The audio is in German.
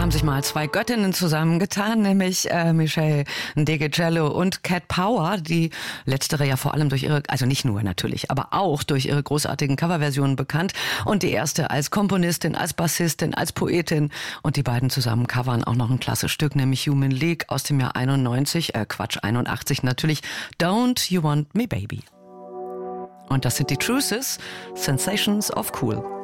haben sich mal zwei Göttinnen zusammengetan, nämlich Michelle Degecello und Cat Power, die letztere ja vor allem durch ihre, also nicht nur natürlich, aber auch durch ihre großartigen Coverversionen bekannt, und die erste als Komponistin, als Bassistin, als Poetin, und die beiden zusammen covern auch noch ein klasse Stück, nämlich Human League aus dem Jahr 81 natürlich, Don't You Want Me Baby. Und das sind die Truces, Sensations of Cool.